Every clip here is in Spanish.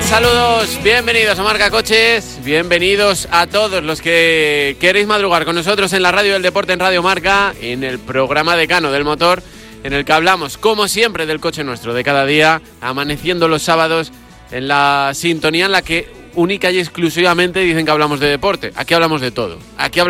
Saludos, bienvenidos a Marca Coches, bienvenidos a todos los que queréis madrugar con nosotros en la radio del deporte en Radio Marca, en el programa Decano del Motor, en el que hablamos, como siempre, del coche nuestro de cada día, amaneciendo los sábados en la sintonía en la que única y exclusivamente dicen que hablamos de deporte. Aquí hablamos de todo,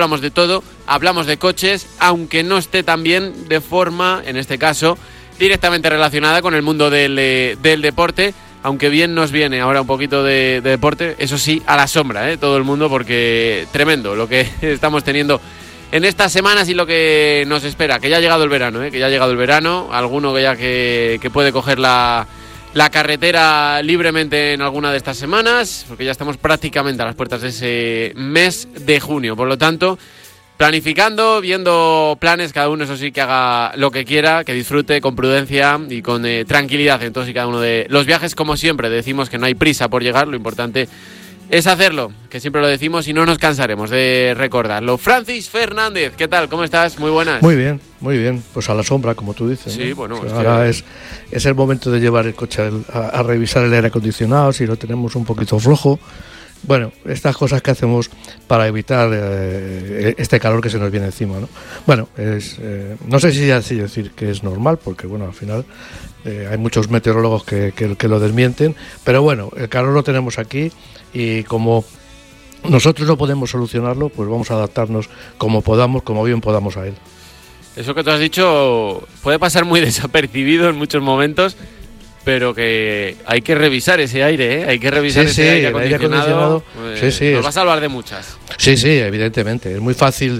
hablamos de coches, aunque no esté también de forma, en este caso, directamente relacionada con el mundo del deporte. Aunque bien nos viene ahora un poquito de deporte, eso sí, a la sombra, todo el mundo, porque tremendo lo que estamos teniendo en estas semanas y lo que nos espera, que ya ha llegado el verano, alguno que ya que puede coger la carretera libremente en alguna de estas semanas, porque ya estamos prácticamente a las puertas de ese mes de junio, por lo tanto, planificando, viendo planes, cada uno, eso sí, que haga lo que quiera, que disfrute con prudencia y con tranquilidad en todos y cada uno de los viajes. Como siempre, decimos que no hay prisa por llegar, lo importante es hacerlo, que siempre lo decimos y no nos cansaremos de recordarlo. Francis Fernández, ¿qué tal? ¿Cómo estás? Muy buenas. Muy bien, pues a la sombra, como tú dices. Sí, ¿no? bueno. O sea, ahora es el momento de llevar el coche a revisar el aire acondicionado, si lo tenemos un poquito flojo. Bueno, estas cosas que hacemos para evitar este calor que se nos viene encima, ¿no? Bueno, no sé si así decir que es normal, porque bueno, al final hay muchos meteorólogos que lo desmienten, pero bueno, el calor lo tenemos aquí y como nosotros no podemos solucionarlo, pues vamos a adaptarnos como podamos, como bien podamos a él. Eso que tú has dicho puede pasar muy desapercibido en muchos momentos, pero que hay que revisar ese aire, hay que revisar ese aire acondicionado. Nos va a salvar de muchas. Sí, evidentemente. Es muy fácil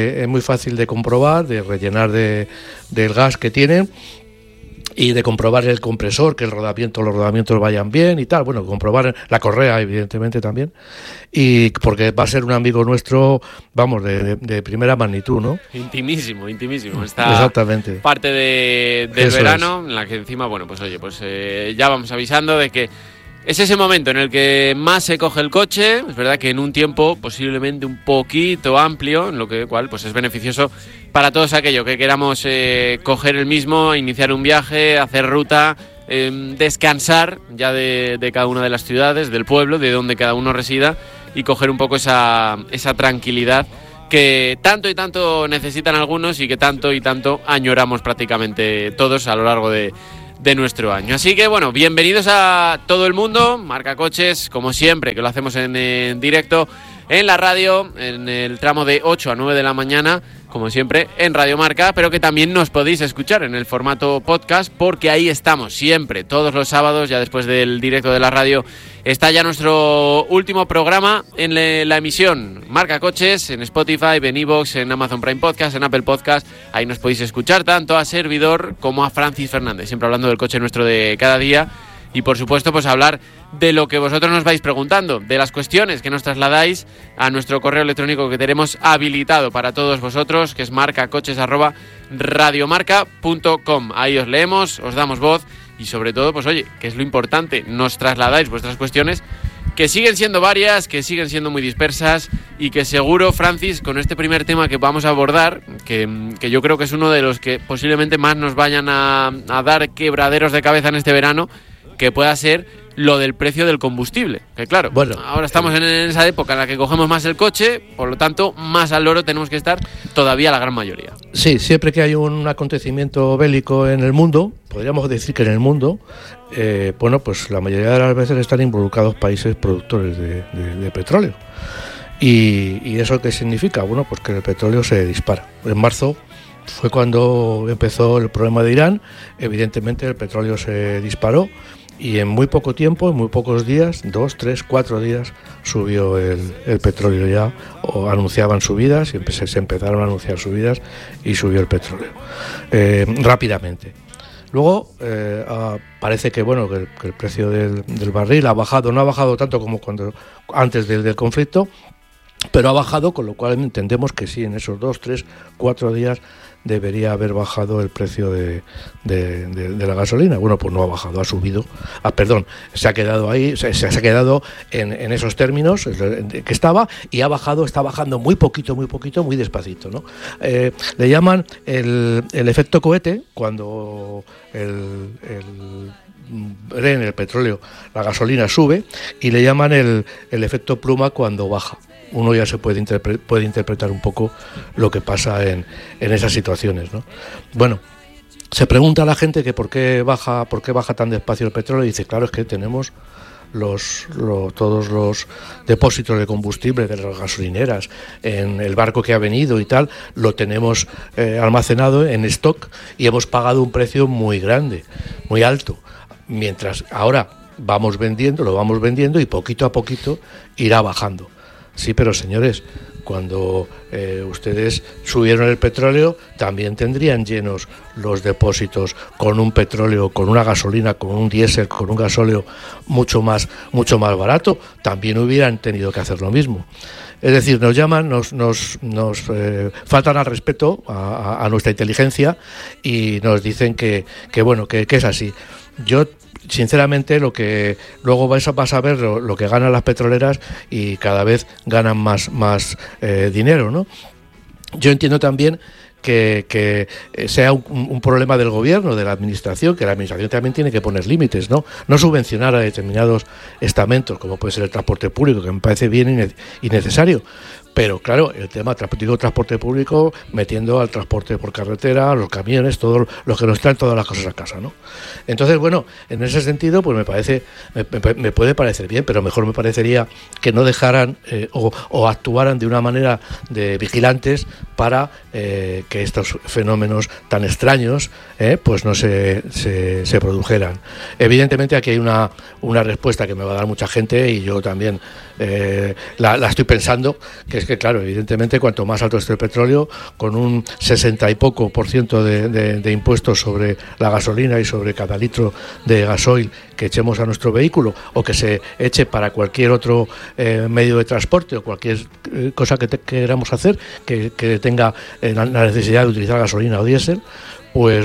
de comprobar, de rellenar del gas que tienen y de comprobar el compresor, que los rodamientos vayan bien y tal. Bueno, comprobar la correa, evidentemente, también. Y porque va a ser un amigo nuestro, vamos, de primera magnitud, ¿no? Intimísimo. Esta Exactamente. Parte del verano, en la que encima, bueno, pues oye, ya vamos avisando de que es ese momento en el que más se coge el coche. Es verdad que en un tiempo posiblemente un poquito amplio, en lo que cual pues es beneficioso para todos aquellos que queramos coger el mismo, iniciar un viaje, hacer ruta, descansar ya de cada una de las ciudades, del pueblo, de donde cada uno resida, y coger un poco esa tranquilidad que tanto y tanto necesitan algunos y que tanto y tanto añoramos prácticamente todos a lo largo de nuestro año. Así que bueno, bienvenidos a todo el mundo, Marca Coches, como siempre, que lo hacemos en directo en la radio, en el tramo de 8 a 9 de la mañana, como siempre, en Radio Marca, pero que también nos podéis escuchar en el formato podcast, porque ahí estamos siempre, todos los sábados, ya después del directo de la radio, está ya nuestro último programa en la emisión Marca Coches, en Spotify, en iVoox, en Amazon Prime Podcast, en Apple Podcast. Ahí nos podéis escuchar tanto a servidor como a Francis Fernández, siempre hablando del coche nuestro de cada día. Y por supuesto, pues hablar de lo que vosotros nos vais preguntando, de las cuestiones que nos trasladáis a nuestro correo electrónico que tenemos habilitado para todos vosotros, que es marcacoches@radiomarca.com. Ahí os leemos, os damos voz y sobre todo, pues oye, que es lo importante, nos trasladáis vuestras cuestiones, que siguen siendo varias, que siguen siendo muy dispersas y que seguro, Francis, con este primer tema que vamos a abordar, que yo creo que es uno de los que posiblemente más nos vayan a dar quebraderos de cabeza en este verano, que pueda ser lo del precio del combustible, que claro, bueno, ahora estamos en esa época en la que cogemos más el coche, por lo tanto, más al loro tenemos que estar todavía la gran mayoría. Sí, siempre que hay un acontecimiento bélico en el mundo, podríamos decir que en el mundo, bueno, pues la mayoría de las veces están involucrados países productores de petróleo. ¿Y eso qué significa? Bueno, pues que el petróleo se dispara. En marzo fue cuando empezó el problema de Irán, evidentemente el petróleo se disparó, y en muy poco tiempo, en muy pocos días, 2, 3, 4 días, subió el petróleo ya, o anunciaban subidas, y se empezaron a anunciar subidas, y subió el petróleo rápidamente. Luego parece que bueno que el precio del barril ha bajado, no ha bajado tanto como antes del conflicto, pero ha bajado, con lo cual entendemos que sí, en esos 2, 3, 4 días debería haber bajado el precio de la gasolina. Bueno, pues no ha bajado, ha subido. Se ha quedado ahí, se ha quedado en esos términos que estaba, y está bajando muy poquito, muy despacito, ¿no? Le llaman el efecto cohete, cuando Bren, el petróleo, la gasolina sube, y le llaman el efecto pluma cuando baja. Uno ya se puede interpretar un poco lo que pasa en esas situaciones, ¿no? Bueno, se pregunta a la gente que por qué baja tan despacio el petróleo, y dice, claro, es que tenemos todos los depósitos de combustible de las gasolineras en el barco que ha venido y tal, lo tenemos almacenado en stock, y hemos pagado un precio muy grande, muy alto, mientras ahora lo vamos vendiendo y poquito a poquito irá bajando. Sí, pero señores, cuando ustedes subieron el petróleo, también tendrían llenos los depósitos con un petróleo, con una gasolina, con un diésel, con un gasóleo mucho más barato. También hubieran tenido que hacer lo mismo. Es decir, nos llaman, nos faltan al respeto a nuestra inteligencia, y nos dicen que es así. Yo, sinceramente, lo que luego vas a ver lo que ganan las petroleras, y cada vez ganan más dinero, ¿no? Yo entiendo también que sea un problema del gobierno, de la administración, que la administración también tiene que poner límites, ¿no? No subvencionar a determinados estamentos, como puede ser el transporte público, que me parece bien y necesario. Pero claro, el tema transporte público, metiendo al transporte por carretera, a los camiones, todos los que nos traen todas las cosas a casa, ¿no? Entonces, bueno, en ese sentido, pues me puede parecer bien, pero mejor me parecería que no dejaran o actuaran de una manera de vigilantes para que estos fenómenos tan extraños pues no se produjeran. Evidentemente aquí hay una respuesta que me va a dar mucha gente, y yo también la estoy pensando, que es que, claro, evidentemente, cuanto más alto esté el petróleo, con un 60 y poco % de impuestos sobre la gasolina y sobre cada litro de gasoil que echemos a nuestro vehículo, o que se eche para cualquier otro medio de transporte, o cualquier cosa que queramos hacer que tenga la necesidad de utilizar gasolina o diésel, pues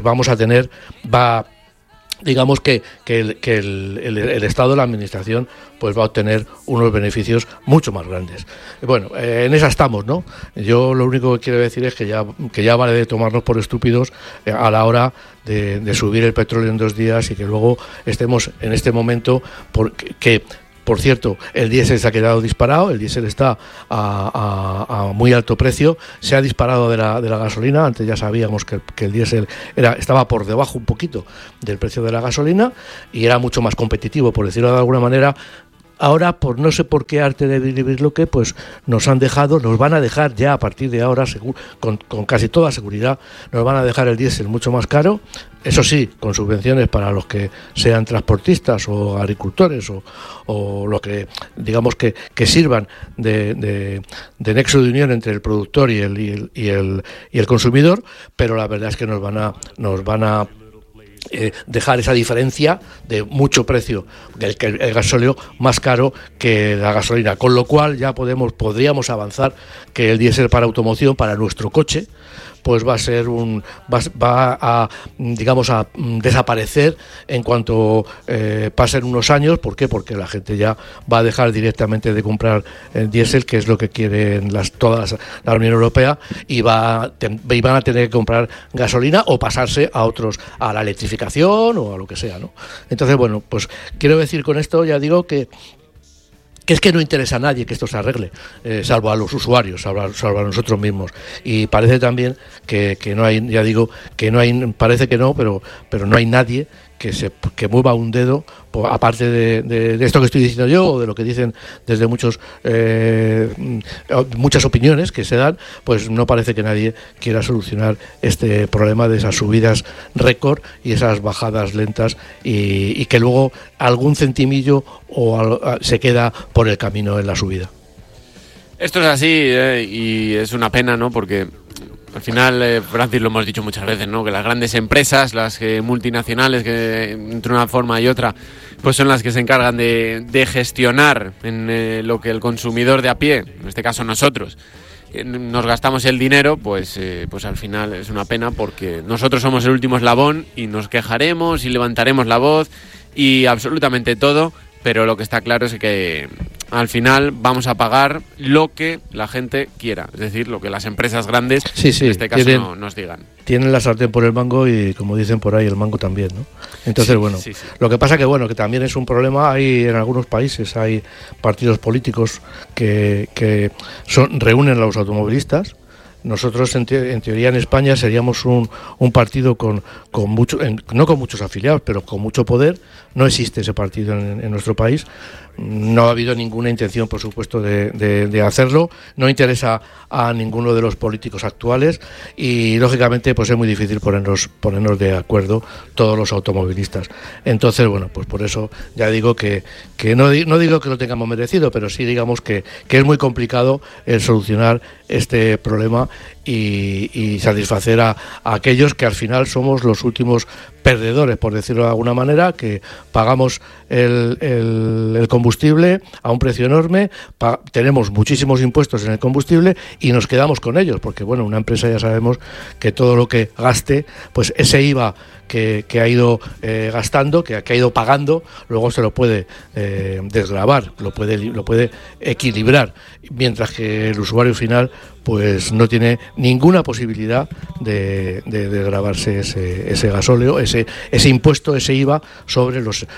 digamos que el Estado, la Administración, pues va a obtener unos beneficios mucho más grandes. Bueno, en esa estamos, ¿no? Yo lo único que quiero decir es que ya vale de tomarnos por estúpidos a la hora de subir el petróleo en 2 días, y que luego estemos en este momento, porque por cierto, el diésel se ha quedado disparado, el diésel está a muy alto precio, se ha disparado de la gasolina. Antes ya sabíamos que el diésel estaba por debajo un poquito del precio de la gasolina, y era mucho más competitivo, por decirlo de alguna manera. Ahora, por no sé por qué arte de lo que, pues nos van a dejar ya a partir de ahora, con casi toda seguridad, nos van a dejar el diésel mucho más caro. Eso sí, con subvenciones para los que sean transportistas o agricultores o lo que, digamos, que sirvan de nexo de unión entre el productor y el consumidor, pero la verdad es que nos van a dejar esa diferencia de mucho precio, el gasóleo más caro que la gasolina, con lo cual ya podríamos avanzar que el diésel para automoción, para nuestro coche, pues va a desaparecer en cuanto pasen unos años. ¿Por qué? Porque la gente ya va a dejar directamente de comprar diésel, que es lo que quieren toda la Unión Europea, y van a tener que comprar gasolina o pasarse a la electrificación o a lo que sea, ¿no? Entonces, bueno, pues quiero decir con esto, ya digo que es que no interesa a nadie que esto se arregle, salvo a los usuarios, salvo a nosotros mismos. Y parece también que no hay, ya digo, que no hay, parece que no, pero no hay nadie que mueva un dedo, aparte de esto que estoy diciendo yo, o de lo que dicen desde muchas opiniones que se dan, pues no parece que nadie quiera solucionar este problema de esas subidas récord y esas bajadas lentas, y que luego algún centimillo se queda por el camino en la subida. Esto es así, y es una pena, ¿no? Porque al final, Francis, lo hemos dicho muchas veces, ¿no? Que las grandes empresas, las multinacionales, que entre una forma y otra, pues son las que se encargan de gestionar en lo que el consumidor de a pie, en este caso nosotros, nos gastamos el dinero, pues al final es una pena, porque nosotros somos el último eslabón y nos quejaremos y levantaremos la voz y absolutamente todo, pero lo que está claro es que al final vamos a pagar lo que la gente quiera, es decir, lo que las empresas grandes en este caso nos digan. Tienen la sartén por el mango y, como dicen por ahí, el mango también, ¿no? Entonces, lo que pasa que también es un problema. Hay en algunos países hay partidos políticos que reúnen a los automovilistas. Nosotros, en teoría, en España seríamos un partido con mucho, no con muchos afiliados, pero con mucho poder. No existe ese partido en nuestro país. No ha habido ninguna intención, por supuesto, de hacerlo. No interesa a ninguno de los políticos actuales y, lógicamente, pues es muy difícil ponernos de acuerdo todos los automovilistas. Entonces, pues por eso ya digo que no digo que lo tengamos merecido, pero sí digamos que es muy complicado el solucionar este problema y satisfacer a aquellos que al final somos los últimos perdedores, por decirlo de alguna manera, que pagamos el combustible a un precio enorme, tenemos muchísimos impuestos en el combustible y nos quedamos con ellos, porque una empresa ya sabemos que todo lo que gaste, pues ese IVA que ha ido gastando, que ha ido pagando, luego se lo puede desgravar, lo puede equilibrar, mientras que el usuario final pues no tiene ninguna posibilidad de gravarse ese gasóleo, ese impuesto, ese IVA sobre los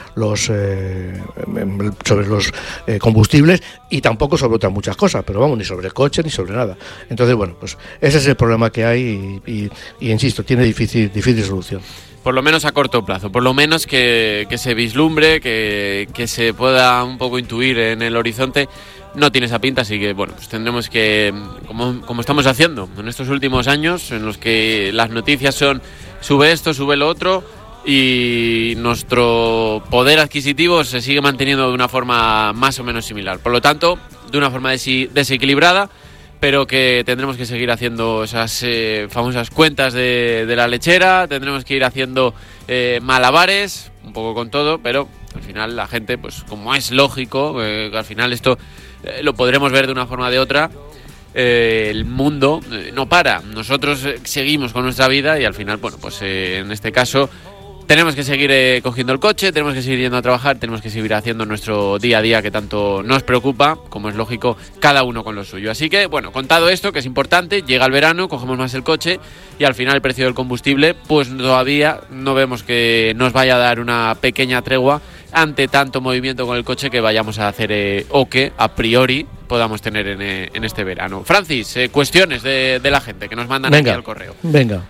combustibles, y tampoco sobre otras muchas cosas, pero ni sobre el coche ni sobre nada. Entonces, pues ese es el problema que hay y insisto, tiene difícil solución. Por lo menos a corto plazo, por lo menos que se vislumbre, que se pueda un poco intuir en el horizonte. No tiene esa pinta, así que pues tendremos que, como estamos haciendo en estos últimos años, en los que las noticias son sube esto, sube lo otro, y nuestro poder adquisitivo se sigue manteniendo de una forma más o menos similar. Por lo tanto, de una forma desequilibrada, pero que tendremos que seguir haciendo esas famosas cuentas de la lechera, tendremos que ir haciendo malabares, un poco con todo, pero al final la gente, pues como es lógico, que al final esto lo podremos ver de una forma o de otra, el mundo no para, nosotros seguimos con nuestra vida y al final, pues en este caso tenemos que seguir cogiendo el coche, tenemos que seguir yendo a trabajar, tenemos que seguir haciendo nuestro día a día que tanto nos preocupa, como es lógico, cada uno con lo suyo. Así que, contado esto, que es importante, llega el verano, cogemos más el coche y al final el precio del combustible, pues todavía no vemos que nos vaya a dar una pequeña tregua ante tanto movimiento con el coche que vayamos a hacer o que a priori podamos tener en este verano. Francis, cuestiones de la gente que nos mandan aquí al correo. Venga.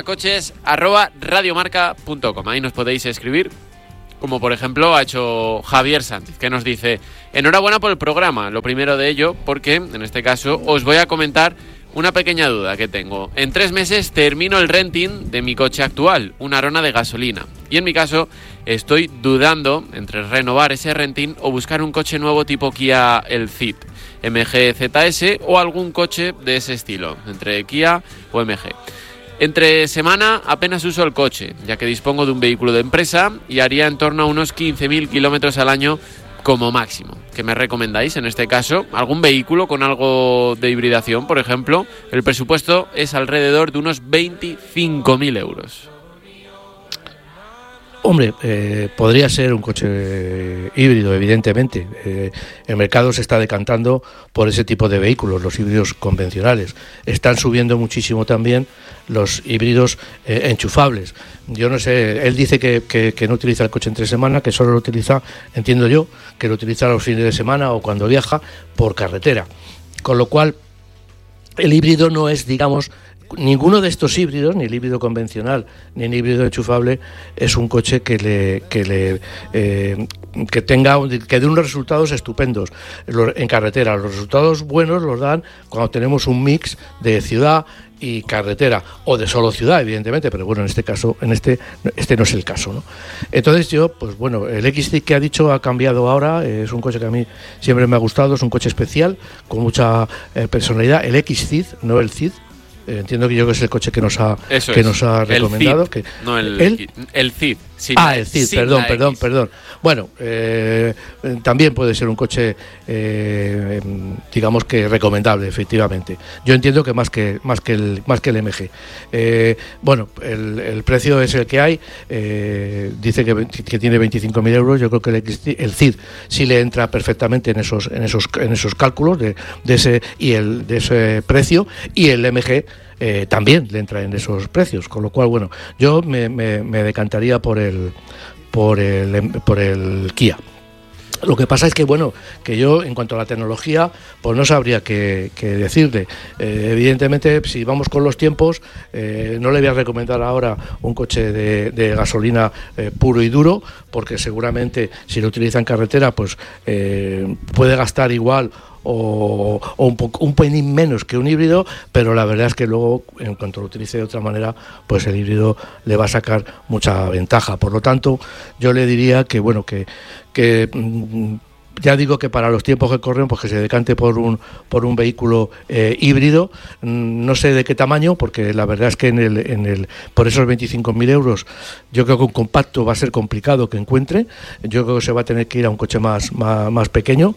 marcacoches@radiomarca.com. Ahí nos podéis escribir, como por ejemplo ha hecho Javier Sánchez, que nos dice: enhorabuena por el programa. Lo primero de ello, porque en este caso os voy a comentar una pequeña duda que tengo. En 3 meses termino el renting de mi coche actual, una Arona de gasolina. Y en mi caso estoy dudando entre renovar ese renting o buscar un coche nuevo tipo Kia el Ceed, MG ZS o algún coche de ese estilo, entre Kia o MG. Entre semana apenas uso el coche, ya que dispongo de un vehículo de empresa y haría en torno a unos 15.000 kilómetros al año como máximo. ¿Qué me recomendáis en este caso? ¿Algún vehículo con algo de hibridación, por ejemplo? El presupuesto es alrededor de unos 25.000 euros. Hombre, podría ser un coche híbrido, evidentemente. El mercado se está decantando por ese tipo de vehículos, los híbridos convencionales. Están subiendo muchísimo también los híbridos enchufables. Yo no sé, él dice que no utiliza el coche entre semana, que solo lo utiliza, entiendo yo, que lo utiliza los fines de semana o cuando viaja por carretera. Con lo cual, el híbrido no es, digamos, ninguno de estos híbridos, ni el híbrido convencional ni el híbrido enchufable, es un coche que dé unos resultados estupendos en carretera. Los resultados buenos los dan cuando tenemos un mix de ciudad y carretera, o de solo ciudad, evidentemente, pero en este caso, este no es el caso, ¿no? Entonces yo, el X-Ceed que ha dicho ha cambiado ahora, es un coche que a mí siempre me ha gustado, es un coche especial, con mucha personalidad, el X-Ceed, no el Ceed. Entiendo que es el coche que nos ha recomendado. El Ceed, El Cid, perdón. Bueno, también puede ser un coche, digamos que recomendable, efectivamente. Yo entiendo que más que el MG. Bueno, el precio es el que hay. Dice que tiene 25.000 euros. Yo creo que el Cid sí le entra perfectamente en esos cálculos de ese precio, y el MG también le entra en esos precios, con lo cual, bueno, yo me decantaría por el Kia. Lo que pasa es que, bueno, que yo, en cuanto a la tecnología, pues no sabría qué decirle. Evidentemente, si vamos con los tiempos, no le voy a recomendar ahora un coche de gasolina puro y duro, porque seguramente si lo utiliza en carretera, pues puede gastar igual o un pelín menos que un híbrido, pero la verdad es que luego, en cuanto lo utilice de otra manera, pues el híbrido le va a sacar mucha ventaja. Por lo tanto, yo le diría que, bueno, que ya digo que para los tiempos que corren, pues que se decante por un vehículo híbrido, no sé de qué tamaño, porque la verdad es que por esos 25.000 euros, yo creo que un compacto va a ser complicado que encuentre. Yo creo que se va a tener que ir a un coche más pequeño,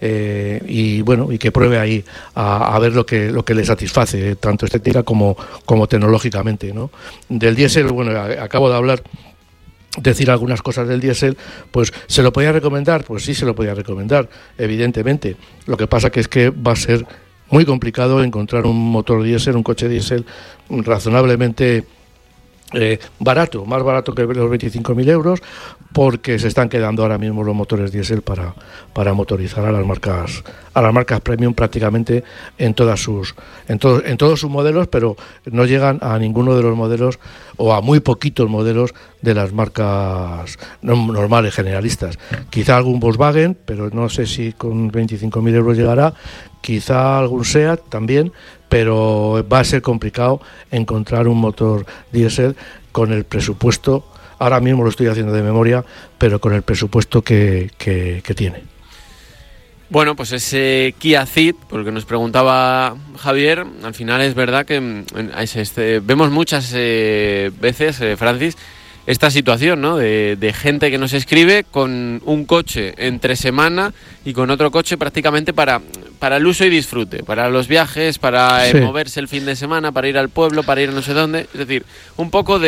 y bueno, y que pruebe ahí a ver lo que le satisface, tanto estética como tecnológicamente, ¿no? Del diésel, bueno, acabo de hablar, decir algunas cosas del diésel. Pues ¿se lo podía recomendar? Pues sí, se lo podía recomendar, evidentemente. Lo que pasa que es que va a ser muy complicado encontrar un motor diésel, un coche diésel razonablemente barato, más barato que los 25.000 euros, porque se están quedando ahora mismo los motores diésel para motorizar a las marcas premium prácticamente en todos sus modelos, pero no llegan a ninguno de los modelos, o a muy poquitos modelos de las marcas normales, generalistas. Quizá algún Volkswagen, pero no sé si con 25.000 euros llegará. Quizá algún SEAT también, pero va a ser complicado encontrar un motor diésel con el presupuesto. Ahora mismo lo estoy haciendo de memoria, pero con el presupuesto que tiene. Bueno, pues ese Kia Ceed, porque nos preguntaba Javier, al final es verdad que vemos muchas veces, Francis, esta situación, ¿no? De gente que nos escribe con un coche entre semana y con otro coche prácticamente para el uso y disfrute, para los viajes, para moverse el fin de semana, para ir al pueblo, para ir a no sé dónde. Es decir, un poco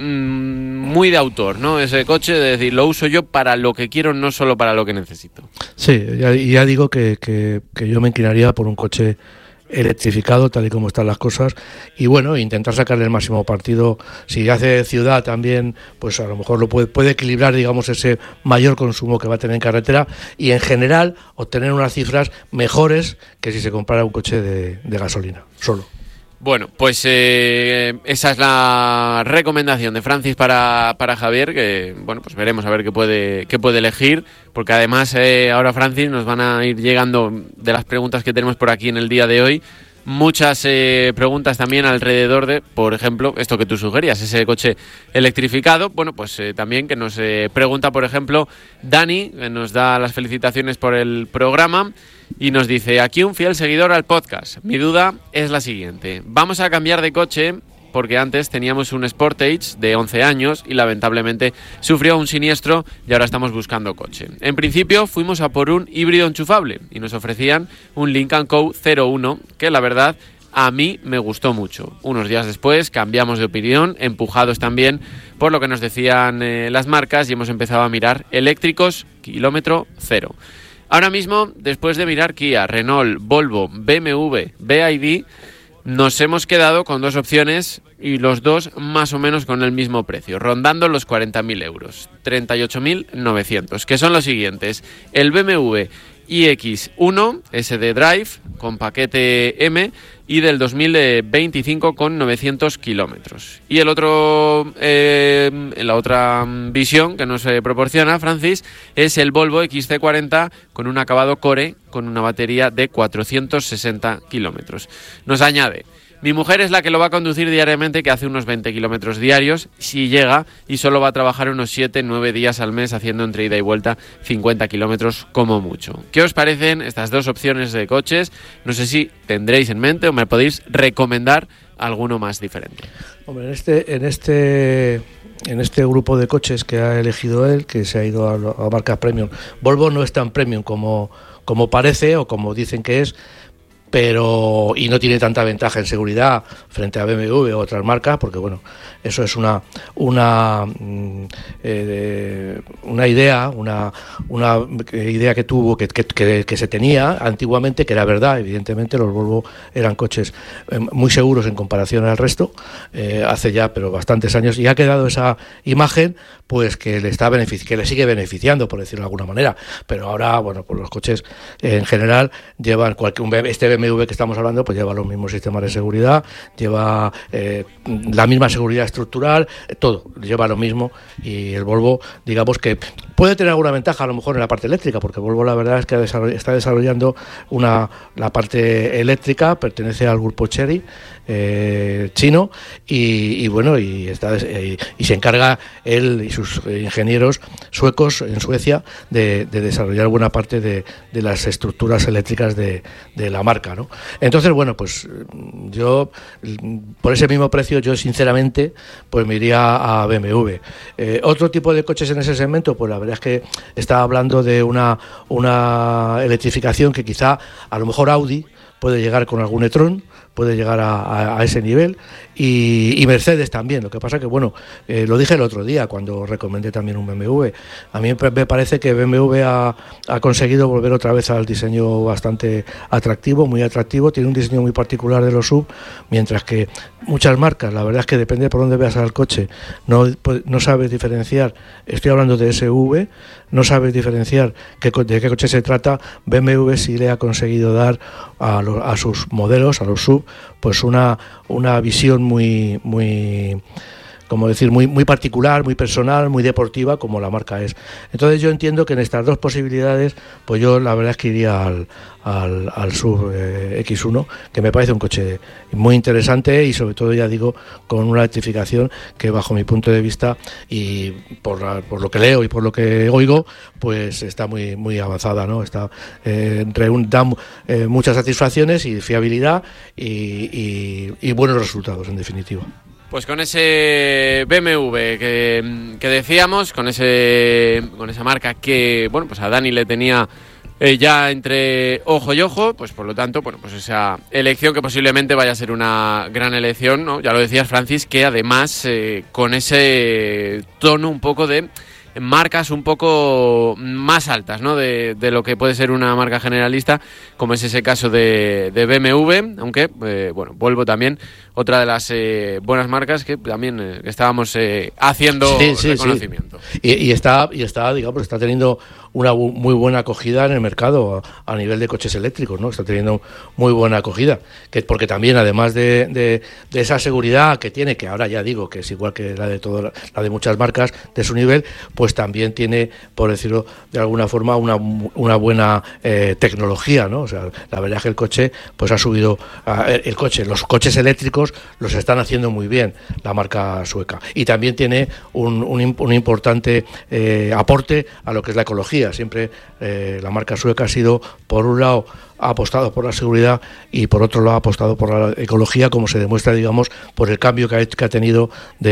muy de autor, ¿no? Ese coche, de decir, lo uso yo para lo que quiero, no solo para lo que necesito. Sí, ya digo que yo me inclinaría por un coche electrificado, tal y como están las cosas, y bueno, intentar sacarle el máximo partido. Si hace ciudad también, pues a lo mejor lo puede equilibrar, digamos, ese mayor consumo que va a tener en carretera, y en general obtener unas cifras mejores que si se comprara un coche de gasolina solo. Bueno, pues esa es la recomendación de Francis para Javier, que bueno, pues veremos a ver qué puede elegir, porque además ahora, Francis, nos van a ir llegando, de las preguntas que tenemos por aquí en el día de hoy, muchas preguntas también alrededor de, por ejemplo, esto que tú sugerías, ese coche electrificado. Bueno, pues también que nos pregunta, por ejemplo, Dani, que nos da las felicitaciones por el programa y nos dice: aquí un fiel seguidor al podcast. Mi duda es la siguiente: vamos a cambiar de coche porque antes teníamos un Sportage de 11 años y lamentablemente sufrió un siniestro y ahora estamos buscando coche. En principio fuimos a por un híbrido enchufable y nos ofrecían un Lincoln Co. 01, que la verdad a mí me gustó mucho. Unos días después cambiamos de opinión, empujados también por lo que nos decían las marcas, y hemos empezado a mirar eléctricos kilómetro cero. Ahora mismo, después de mirar Kia, Renault, Volvo, BMW, BYD, nos hemos quedado con dos opciones, y los dos más o menos con el mismo precio, rondando los 40.000 euros, 38.900, que son los siguientes: el BMW iX1 SD Drive con paquete M y del 2025 con 900 kilómetros. Y el otro, la otra visión que nos proporciona Francis es el Volvo XC40 con un acabado Core con una batería de 460 kilómetros. Nos añade: mi mujer es la que lo va a conducir diariamente, que hace unos 20 kilómetros diarios, si llega, y solo va a trabajar unos 7-9 días al mes, haciendo entre ida y vuelta 50 kilómetros como mucho. ¿Qué os parecen estas dos opciones de coches? No sé si tendréis en mente o me podéis recomendar alguno más diferente. Hombre, en este en este grupo de coches que ha elegido él, que se ha ido a marcas premium. Volvo no es tan premium como parece o como dicen que es, pero y no tiene tanta ventaja en seguridad frente a BMW u otras marcas, porque bueno, eso es una idea, una idea que tuvo, que se tenía antiguamente, que era verdad. Evidentemente los Volvo eran coches muy seguros en comparación al resto, hace ya pero bastantes años, y ha quedado esa imagen pues que le sigue beneficiando, por decirlo de alguna manera. Pero ahora, bueno, pues los coches en general llevan este BMW que estamos hablando, pues lleva los mismos sistemas de seguridad, lleva la misma seguridad estructural, todo, lleva lo mismo. Y el Volvo, digamos que puede tener alguna ventaja a lo mejor en la parte eléctrica, porque Volvo la verdad es que está desarrollando la parte eléctrica, pertenece al grupo Chery chino, y bueno, y se encarga él y sus ingenieros suecos en Suecia de desarrollar buena parte de las estructuras eléctricas de la marca, ¿no? Entonces, bueno, pues yo por ese mismo precio, yo sinceramente pues me iría a BMW. Otro tipo de coches en ese segmento, pues la verdad es que estaba hablando de una electrificación que quizá a lo mejor Audi puede llegar con algún e-tron, puede llegar a ese nivel, y Mercedes también. Lo que pasa que, bueno, lo dije el otro día cuando recomendé también un BMW. A mí me parece que BMW ha conseguido volver otra vez al diseño bastante atractivo, muy atractivo. Tiene un diseño muy particular de los SUV, mientras que muchas marcas, la verdad es que depende por dónde veas al coche, no sabes diferenciar. Estoy hablando de SUV, no sabes diferenciar de qué coche se trata. BMW sí le ha conseguido dar a sus modelos, a los SUV, pues una visión muy como decir, muy particular, muy personal, muy deportiva, como la marca es. Entonces yo entiendo que en estas dos posibilidades, pues yo la verdad es que iría al SUV X1, que me parece un coche muy interesante y sobre todo, ya digo, con una electrificación que bajo mi punto de vista y por lo que leo y por lo que oigo, pues está muy avanzada, ¿no? Está da muchas satisfacciones y fiabilidad y buenos resultados, en definitiva. Pues con ese BMW que decíamos, con esa marca que, bueno, pues a Dani le tenía ya entre ojo y ojo, pues por lo tanto, bueno, pues esa elección que posiblemente vaya a ser una gran elección, ¿no? Ya lo decías, Francis, que además con ese tono un poco de marcas un poco más altas, ¿no? De lo que puede ser una marca generalista, como es ese caso de BMW, aunque, bueno, Volvo también, otra de las buenas marcas que también estábamos haciendo reconocimiento. Sí. Y está, digamos, está teniendo una muy buena acogida en el mercado a nivel de coches eléctricos, ¿no? Está teniendo muy buena acogida, porque también, además de esa seguridad que tiene, que ahora ya digo que es igual que la de muchas marcas de su nivel, pues también tiene, por decirlo de alguna forma, una buena tecnología, ¿no? O sea, la verdad es que el coche pues ha subido, los coches eléctricos los están haciendo muy bien la marca sueca, y también tiene un importante aporte a lo que es la ecología. Siempre la marca sueca ha sido, por un lado, ha apostado por la seguridad y por otro lado ha apostado por la ecología, como se demuestra, digamos, por el cambio que ha tenido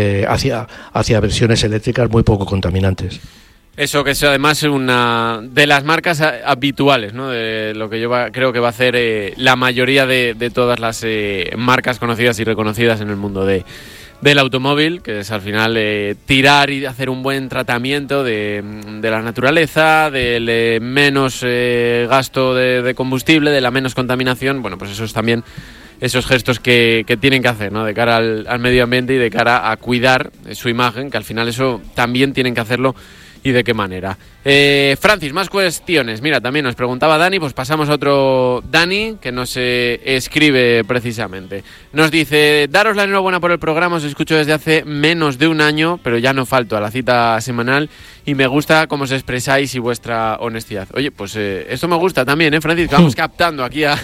hacia versiones eléctricas muy poco contaminantes. Eso que es además una de las marcas habituales, ¿no? De lo que yo creo que va a hacer la mayoría de todas las marcas conocidas y reconocidas en el mundo del automóvil, que es al final tirar y hacer un buen tratamiento de la naturaleza, del menos gasto de combustible, de la menos contaminación. Bueno, pues eso es también esos gestos que tienen que hacer, ¿no? De cara al medio ambiente y de cara a cuidar su imagen, que al final eso también tienen que hacerlo. ¿Y de qué manera? Francis, más cuestiones. Mira, también nos preguntaba Dani, pues pasamos a otro Dani que nos escribe precisamente. Nos dice: daros la enhorabuena por el programa, os escucho desde hace menos de un año, pero ya no falto a la cita semanal y me gusta cómo os expresáis y vuestra honestidad. Oye, pues esto me gusta también, Francis, que vamos captando aquí a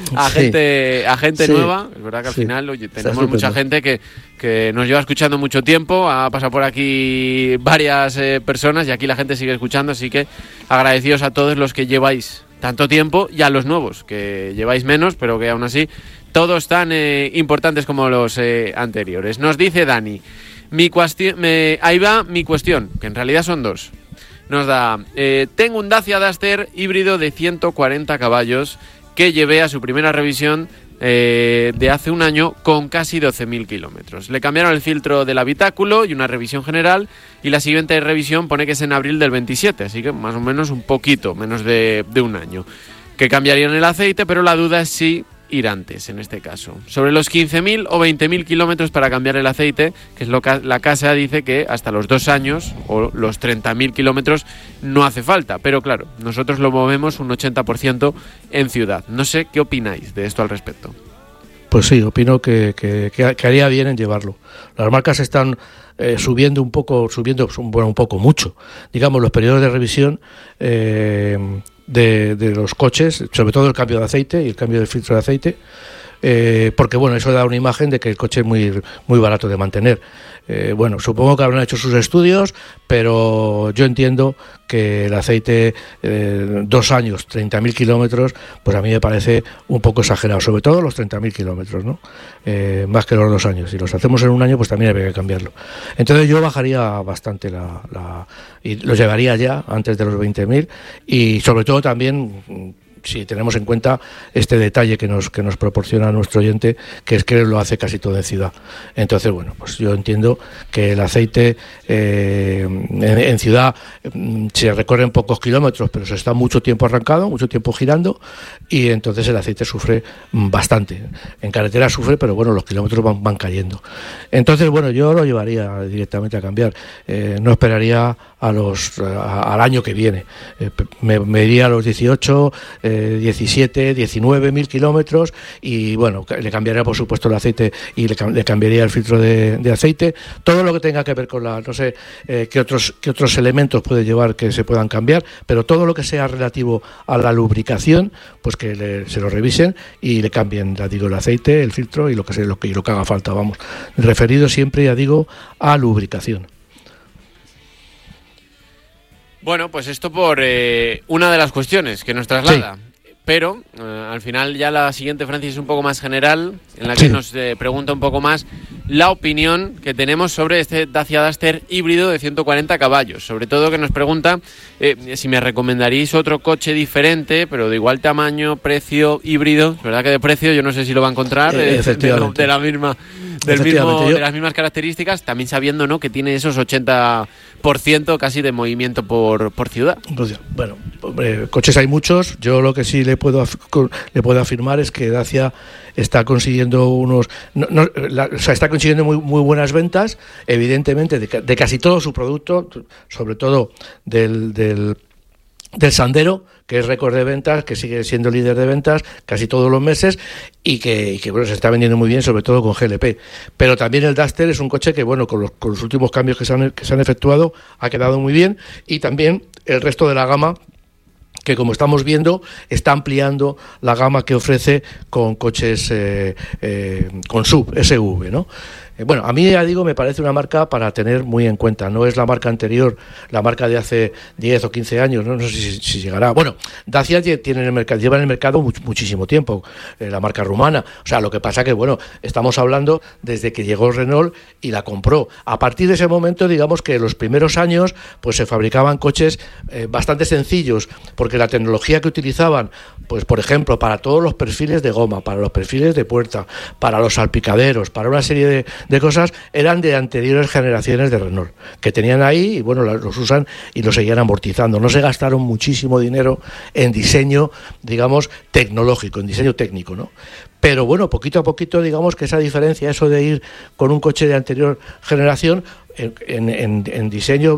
gente nueva. Es verdad que al final, oye, tenemos mucha gente que nos lleva escuchando mucho tiempo, ha pasado por aquí varias personas y aquí la gente sigue escuchando, así que agradecidos a todos los que lleváis tanto tiempo y a los nuevos, que lleváis menos, pero que aún así todos tan importantes como los anteriores. Nos dice Dani: Ahí va mi cuestión, que en realidad son dos. Nos da, tengo un Dacia Duster híbrido de 140 caballos que llevé a su primera revisión de hace un año con casi 12.000 kilómetros. Le cambiaron el filtro del habitáculo y una revisión general, y la siguiente revisión pone que es en abril del 27, así que más o menos un poquito menos de un año. Que cambiarían el aceite, pero la duda es si ir antes, en este caso. Sobre los 15.000 o 20.000 kilómetros para cambiar el aceite, que es lo que la casa dice que hasta los 2 años o los 30.000 kilómetros no hace falta. Pero claro, nosotros lo movemos un 80% en ciudad. No sé qué opináis de esto al respecto. Pues sí, opino que haría bien en llevarlo. Las marcas están subiendo mucho, digamos, los periodos de revisión de los coches, sobre todo el cambio de aceite y el cambio del filtro de aceite, porque bueno, eso da una imagen de que el coche es muy barato de mantener. Bueno, supongo que habrán hecho sus estudios, pero yo entiendo que el aceite 2 años, 30.000 kilómetros, pues a mí me parece un poco exagerado, sobre todo los 30.000 kilómetros, ¿no? Más que los 2 años. Si los hacemos en un año, pues también habría que cambiarlo. Entonces yo bajaría bastante y lo llevaría ya antes de los 20.000, y sobre todo también, si tenemos en cuenta este detalle que nos proporciona nuestro oyente, que es que lo hace casi todo en ciudad. Entonces, bueno, pues yo entiendo que el aceite en ciudad se recorren pocos kilómetros, pero se está mucho tiempo arrancado, mucho tiempo girando, y entonces el aceite sufre bastante. En carretera sufre, pero bueno, los kilómetros van cayendo. Entonces, bueno, yo lo llevaría directamente a cambiar. No esperaría al año que viene. Me iría a los 18, 17, 19.000 kilómetros, y bueno, le cambiaría por supuesto el aceite y le cambiaría el filtro de aceite. Todo lo que tenga que ver con no sé qué otros elementos puede llevar que se puedan cambiar, pero todo lo que sea relativo a la lubricación, pues que se lo revisen y le cambien, ya digo, el aceite, el filtro y lo que haga falta, vamos. Referido siempre, ya digo, a lubricación. Bueno, pues esto por una de las cuestiones que nos traslada. Sí. Pero al final ya la siguiente, Francis, es un poco más general, en la que nos pregunta un poco más la opinión que tenemos sobre este Dacia Duster híbrido de 140 caballos. Sobre todo que nos pregunta si me recomendaríais otro coche diferente, pero de igual tamaño, precio, híbrido. Es verdad que de precio yo no sé si lo va a encontrar, de las mismas características, también sabiendo, ¿no?, que tiene esos 80% casi de movimiento por ciudad. Bueno, coches hay muchos. Yo lo que sí le puedo afirmar es que Dacia está consiguiendo está consiguiendo muy buenas ventas, evidentemente, de casi todo su producto, sobre todo del Sandero, que es récord de ventas, que sigue siendo líder de ventas casi todos los meses, y que bueno, se está vendiendo muy bien, sobre todo con GLP. Pero también el Duster es un coche que, bueno, con los últimos cambios que se han efectuado, ha quedado muy bien, y también el resto de la gama, que como estamos viendo está ampliando la gama que ofrece con coches con SUV, ¿no? Bueno, a mí, ya digo, me parece una marca para tener muy en cuenta. No es la marca anterior, la marca de hace 10 o 15 años, no sé si llegará. Bueno, Dacia lleva en el mercado muchísimo tiempo, la marca rumana. O sea, lo que pasa que, bueno, estamos hablando desde que llegó Renault y la compró. A partir de ese momento, digamos que en los primeros años pues se fabricaban coches bastante sencillos, porque la tecnología que utilizaban, pues por ejemplo, para todos los perfiles de goma, para los perfiles de puerta, para los salpicaderos, para una serie de cosas, eran de anteriores generaciones de Renault, que tenían ahí y bueno, los usan y los seguían amortizando. No se gastaron muchísimo dinero en diseño, digamos, tecnológico, en diseño técnico, ¿no? Pero bueno, poquito a poquito, digamos que esa diferencia, eso de ir con un coche de anterior generación, en diseño,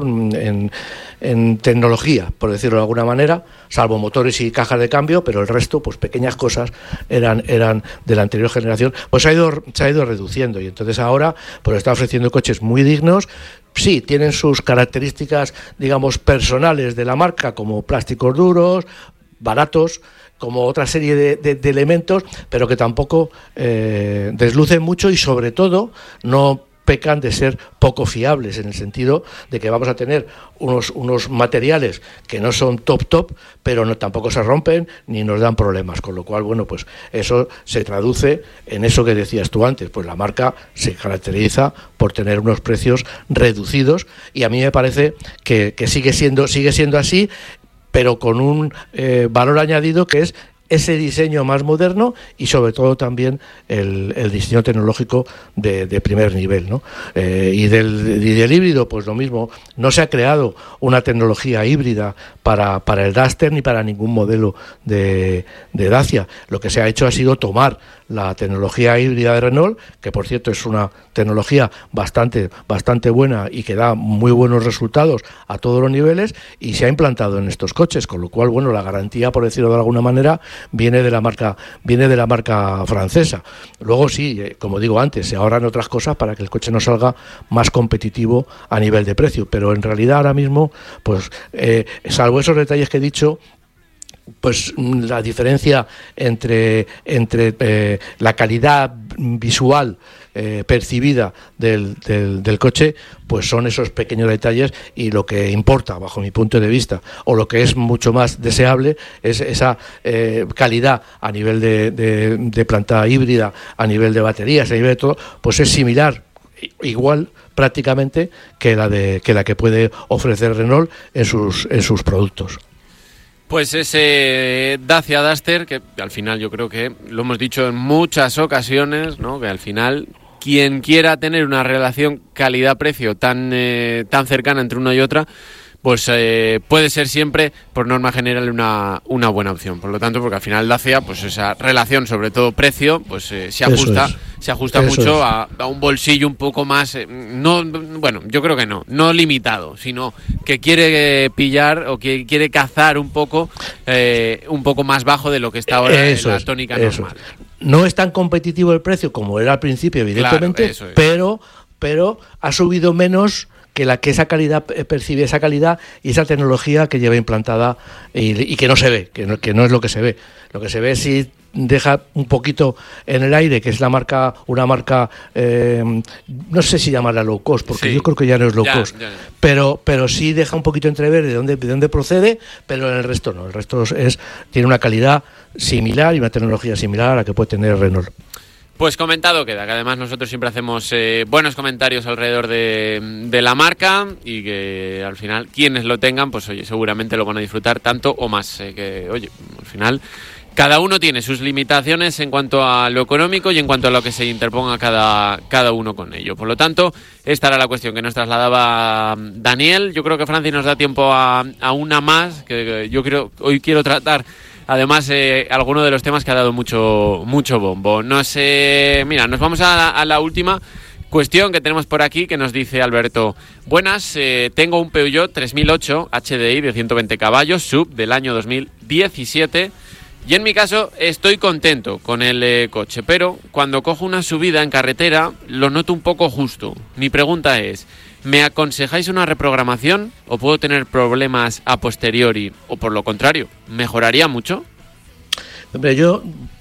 en tecnología, por decirlo de alguna manera, salvo motores y cajas de cambio, pero el resto, pues pequeñas cosas eran de la anterior generación, pues se ha ido reduciendo, y entonces ahora pues está ofreciendo coches muy dignos. Sí, tienen sus características, digamos, personales de la marca, como plásticos duros, baratos, como otra serie de elementos, pero que tampoco deslucen mucho, y sobre todo no pecan de ser poco fiables, en el sentido de que vamos a tener unos materiales que no son top, pero tampoco se rompen ni nos dan problemas, con lo cual, bueno, pues eso se traduce en eso que decías tú antes, pues la marca se caracteriza por tener unos precios reducidos, y a mí me parece que sigue siendo así, pero con un valor añadido, que es ese diseño más moderno y sobre todo también el diseño tecnológico de primer nivel, ¿no? Y del híbrido, pues lo mismo. No se ha creado una tecnología híbrida para el Duster ni para ningún modelo de Dacia. Lo que se ha hecho ha sido tomar la tecnología híbrida de Renault, que por cierto es una tecnología bastante buena y que da muy buenos resultados a todos los niveles, y se ha implantado en estos coches, con lo cual, bueno, la garantía, por decirlo de alguna manera, viene de la marca francesa. Luego sí, como digo antes, se ahorran otras cosas para que el coche no salga más competitivo a nivel de precio, pero en realidad ahora mismo, pues salvo esos detalles que he dicho, pues la diferencia entre la calidad visual percibida del coche, pues son esos pequeños detalles, y lo que importa bajo mi punto de vista, o lo que es mucho más deseable, es esa calidad a nivel de planta híbrida, a nivel de baterías, a nivel de todo, pues es similar, igual prácticamente que la que puede ofrecer Renault en sus productos. Pues ese Dacia Duster, que al final yo creo que lo hemos dicho en muchas ocasiones, ¿no? Que al final quien quiera tener una relación calidad-precio tan cercana entre una y otra, pues puede ser siempre, por norma general, una buena opción. Por lo tanto, porque al final Dacia, pues esa relación, sobre todo precio, pues se ajusta mucho a un bolsillo un poco más, yo creo que no limitado, sino que quiere pillar o que quiere cazar un poco más bajo de lo que está ahora en la tónica normal. No es tan competitivo el precio como era al principio, evidentemente, claro, pero ha subido menos que esa calidad percibe esa calidad y esa tecnología que lleva implantada y que no se ve, que no es lo que se ve. Lo que se ve sí deja un poquito en el aire, que es una marca, no sé si llamarla low cost, porque yo creo que ya no es low cost, pero sí deja un poquito entrever de dónde procede, pero en el resto no. El resto tiene una calidad similar y una tecnología similar a la que puede tener Renault. Pues comentado queda, que además nosotros siempre hacemos buenos comentarios alrededor de la marca, y que al final quienes lo tengan, pues oye, seguramente lo van a disfrutar tanto o más, que oye, al final cada uno tiene sus limitaciones en cuanto a lo económico y en cuanto a lo que se interponga cada uno con ello. Por lo tanto, esta era la cuestión que nos trasladaba Daniel. Yo creo que Francis nos da tiempo a una más, que yo hoy quiero tratar. Además, alguno de los temas que ha dado mucho bombo. Nos vamos a la última cuestión que tenemos por aquí, que nos dice Alberto: buenas, tengo un Peugeot 3008 HDI de 120 caballos, sub del año 2017, y en mi caso estoy contento con el coche, pero cuando cojo una subida en carretera lo noto un poco justo. Mi pregunta es: ¿me aconsejáis una reprogramación o puedo tener problemas a posteriori? O por lo contrario, ¿mejoraría mucho? Hombre, yo